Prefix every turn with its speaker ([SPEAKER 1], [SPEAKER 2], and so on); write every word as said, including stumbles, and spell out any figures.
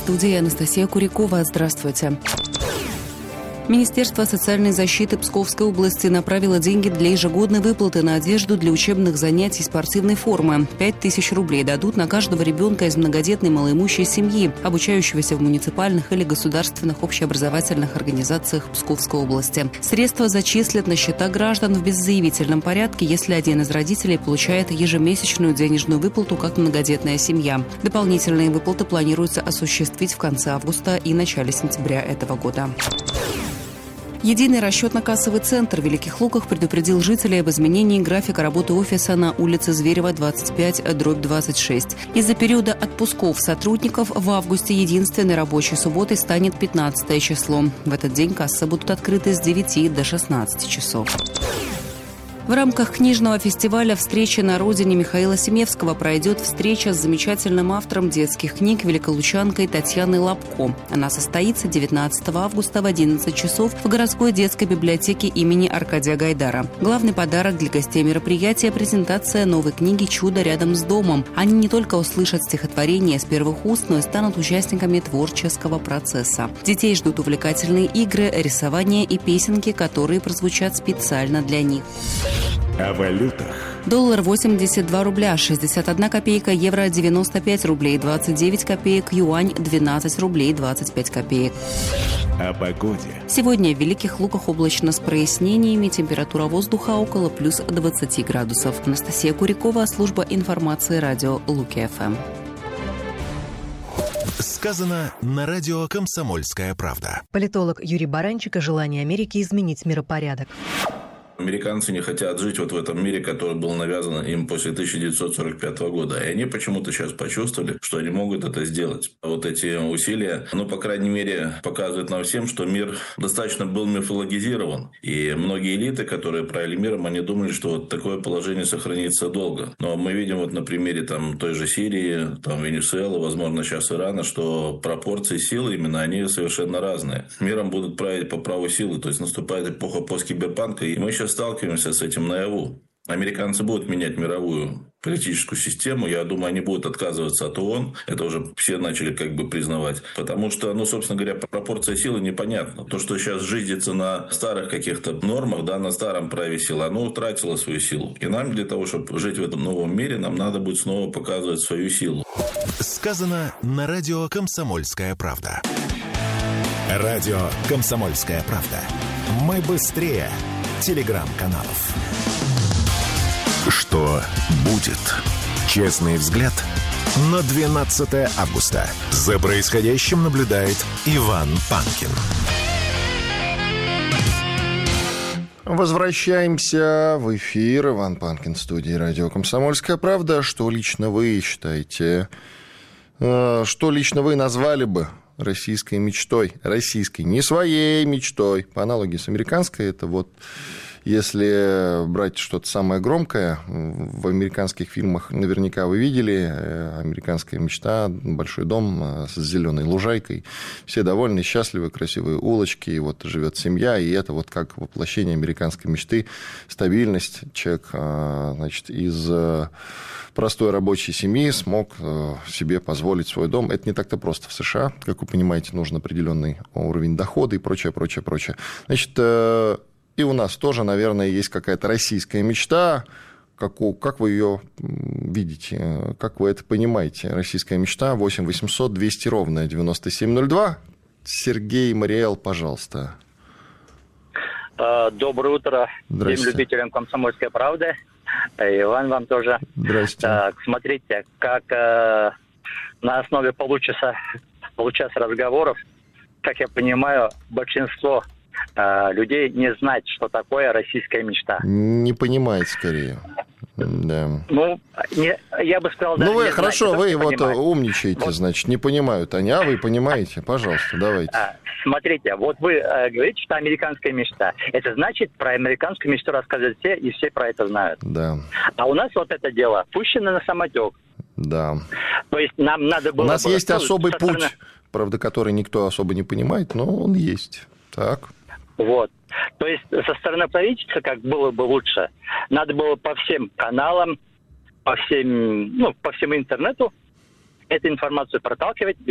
[SPEAKER 1] студии Анастасия Курякова. Здравствуйте. Министерство социальной защиты Псковской области направило деньги для ежегодной выплаты на одежду для учебных занятий спортивной формы. Пять тысяч рублей дадут на каждого ребенка из многодетной малоимущей семьи, обучающегося в муниципальных или государственных общеобразовательных организациях Псковской области. Средства зачислят на счета граждан в беззаявительном порядке, если один из родителей получает ежемесячную денежную выплату как многодетная семья. Дополнительные выплаты планируется осуществить в конце августа и начале сентября этого года. Единый расчетно-кассовый центр в Великих Луках предупредил жителей об изменении графика работы офиса на улице Зверева, двадцать пять, дробь двадцать шесть. Из-за периода отпусков сотрудников в августе единственной рабочей субботой станет пятнадцатое число. В этот день кассы будут открыты с девяти до шестнадцати часов. В рамках книжного фестиваля «Встречи на родине» Михаила Семевского пройдет встреча с замечательным автором детских книг великолучанкой Татьяной Лапко. Она состоится девятнадцатого августа в одиннадцать часов в городской детской библиотеке имени Аркадия Гайдара. Главный подарок для гостей мероприятия – презентация новой книги «Чудо рядом с домом». Они не только услышат стихотворения с первых уст, но и станут участниками творческого процесса. Детей ждут увлекательные игры, рисование и песенки, которые прозвучат специально для них.
[SPEAKER 2] О валютах.
[SPEAKER 1] Доллар восемьдесят два рубля шестьдесят одна копейка, евро девяносто пять рублей двадцать девять копеек, юань двенадцать рублей двадцать пять копеек.
[SPEAKER 2] О погоде.
[SPEAKER 1] Сегодня в Великих Луках облачно с прояснениями, температура воздуха около плюс двадцати градусов. Анастасия Курякова, служба информации радио Луки-ФМ.
[SPEAKER 3] Сказано на радио «Комсомольская правда».
[SPEAKER 4] Политолог Юрий Баранчик о желании Америки изменить миропорядок.
[SPEAKER 5] Американцы не хотят жить вот в этом мире, который был навязан им после тысяча девятьсот сорок пятого года. И они почему-то сейчас почувствовали, что они могут это сделать. Вот эти усилия, ну, по крайней мере, показывают нам всем, что мир достаточно был мифологизирован. И многие элиты, которые правили миром, они думали, что вот такое положение сохранится долго. Но мы видим вот на примере там, той же Сирии, там, Венесуэлы, возможно, сейчас Ирана, что пропорции силы именно, они совершенно разные. Миром будут править по праву силы. То есть наступает эпоха посткиберпанка, и мы сейчас сталкиваемся с этим наяву. Американцы будут менять мировую политическую систему. Я думаю, они будут отказываться от ООН. Это уже все начали как бы признавать. Потому что, ну, собственно говоря, пропорция силы непонятна. То, что сейчас жизнится на старых каких-то нормах, да, на старом праве силы, оно утратило свою силу. И нам для того, чтобы жить в этом новом мире, нам надо будет снова показывать свою силу.
[SPEAKER 3] Сказано на радио «Комсомольская правда». Радио «Комсомольская правда». Мы быстрее телеграм-каналов. Что будет? Честный взгляд на двенадцатое августа. За происходящим наблюдает Иван Панкин.
[SPEAKER 6] Возвращаемся в эфир. Иван Панкин, студии радио «Комсомольская правда». Что лично вы считаете? Что лично вы назвали бы российской мечтой? Российской, не своей мечтой. По аналогии с американской, это вот если брать что-то самое громкое, в американских фильмах наверняка вы видели, американская мечта, большой дом с зеленой лужайкой, все довольны, счастливы, красивые улочки, и вот живет семья, и это вот как воплощение американской мечты, стабильность, человек, значит, из простой рабочей семьи смог себе позволить свой дом. Это не так-то просто в США, как вы понимаете, нужен определенный уровень дохода и прочее, прочее, прочее. Значит, и у нас тоже, наверное, есть какая-то российская мечта. Как, как вы ее видите? Как вы это понимаете? Российская мечта. восемь восемьсот двести ровно девяносто семь ноль два. Сергей Мариэл, пожалуйста.
[SPEAKER 7] Доброе утро всем любителям «Комсомольской правды». Иван, вам тоже.
[SPEAKER 6] Здрасте.
[SPEAKER 7] Так, смотрите, как э, на основе получаса, получаса разговоров, как я понимаю, большинство людей не знать, что такое российская мечта.
[SPEAKER 6] Не понимает, скорее. Да.
[SPEAKER 7] Ну, не, я бы сказал, даже
[SPEAKER 6] ну вы
[SPEAKER 7] не
[SPEAKER 6] хорошо,
[SPEAKER 7] знать,
[SPEAKER 6] вы вот
[SPEAKER 7] понимать.
[SPEAKER 6] умничаете, вот. Значит, не понимают они, а вы понимаете, пожалуйста, давайте.
[SPEAKER 7] А, смотрите, вот вы э, говорите, что американская мечта. Это значит, про американскую мечту рассказывают все, и все про это знают.
[SPEAKER 6] Да.
[SPEAKER 7] А у нас вот это дело пущено на самотек.
[SPEAKER 6] Да.
[SPEAKER 7] То есть нам надо было...
[SPEAKER 6] У нас
[SPEAKER 7] было,
[SPEAKER 6] есть особый путь, стороны... правда, который никто особо не понимает, но он есть. Так.
[SPEAKER 7] Вот. То есть со стороны правительства, как было бы лучше, надо было по всем каналам, по всем, ну, по всему интернету эту информацию проталкивать,